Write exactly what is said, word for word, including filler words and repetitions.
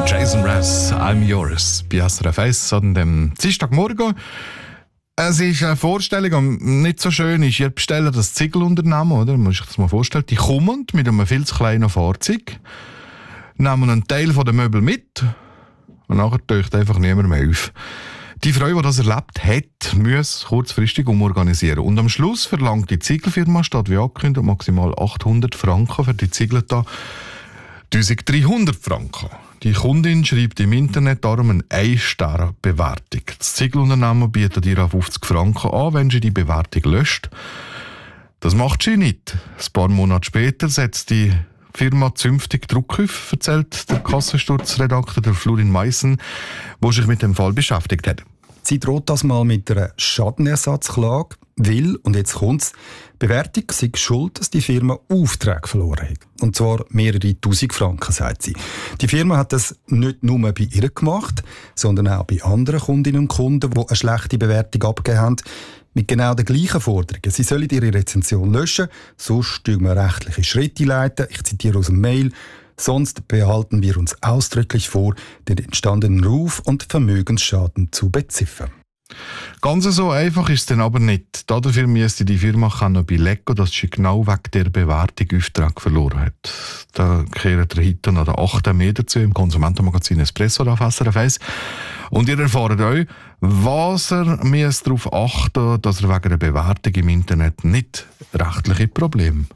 Jason Mraz, I'm Yours, bei S R F eins an dem Dienstagmorgen. Es ist eine Vorstellung, die nicht so schön ist. Ihr bestellt das Ziegelunternehmen, oder? Man muss sich das mal vorstellen. Die kommen mit einem viel zu kleinen Fahrzeug, nehmen einen Teil der Möbel mit und nachher taucht einfach niemand mehr auf. Die Frau, die das erlebt hat, muss kurzfristig umorganisieren. Und am Schluss verlangt die Ziegelfirma, statt wie angekündigt, maximal achthundert Franken für die Ziegel da eintausenddreihundert Franken. Die Kundin schreibt im Internet darum eine ein-Sterne-Bewertung. Das Ziegelunternehmen bietet ihr fünfzig Franken an, wenn sie die Bewertung löscht. Das macht sie nicht. Ein paar Monate später setzt die Firma zünftig Druck auf, erzählt der Kassensturzredakteur der Florin Meissen, der sich mit dem Fall beschäftigt hat. Sie droht das mal mit einer Schadenersatzklage, weil, und jetzt kommt's, die Bewertung sei schuld, dass die Firma Aufträge verloren hat. Und zwar mehrere tausend Franken, sagt sie. Die Firma hat das nicht nur bei ihr gemacht, sondern auch bei anderen Kundinnen und Kunden, die eine schlechte Bewertung abgegeben haben, mit genau den gleichen Forderungen. Sie sollen ihre Rezension löschen, sonst tun wir rechtliche Schritte leiten. Ich zitiere aus dem Mail. Sonst behalten wir uns ausdrücklich vor, den entstandenen Ruf- und Vermögensschaden zu beziffern. Ganz so einfach ist es dann aber nicht. Dafür müsste die Firma noch belegen, dass sie genau wegen der Bewertung Auftrag verloren hat. Da kehren wir heute noch den achten Mai dazu im Konsumentenmagazin Espresso auf S R F eins. Und ihr erfahrt auch, was er darauf achten muss, dass er wegen einer Bewertung im Internet nicht rechtliche Probleme